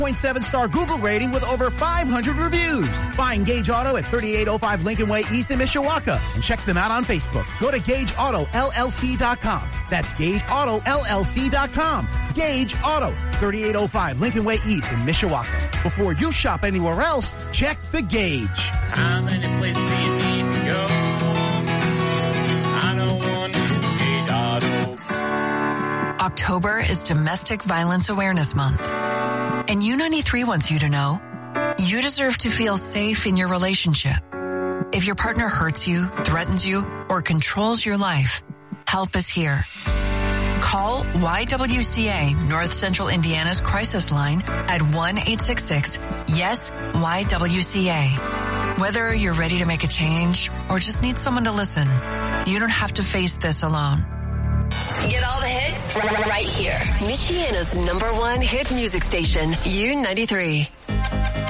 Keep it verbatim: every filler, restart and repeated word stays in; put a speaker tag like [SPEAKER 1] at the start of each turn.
[SPEAKER 1] point seven star Google rating with over five hundred reviews. Find Gage Auto at thirty-eight oh five Lincoln Way East in Mishawaka and check them out on Facebook. Go to Gage Auto L L C dot com. That's Gage Auto L L C dot com. Gage Auto, thirty-eight oh five Lincoln Way East in Mishawaka. Before you shop anywhere else, check the Gage.
[SPEAKER 2] How many places do you need to go? I know one Gage Auto.
[SPEAKER 3] October is Domestic Violence Awareness Month. And U ninety-three wants you to know, you deserve to feel safe in your relationship. If your partner hurts you, threatens you, or controls your life, help is here. Call Y W C A North Central Indiana's crisis line at one eight six six yes Y W C A. Whether you're ready to make a change or just need someone to listen, you don't have to face this alone.
[SPEAKER 4] Get all the hits right here. Michiana's number one hit music station, U ninety-three.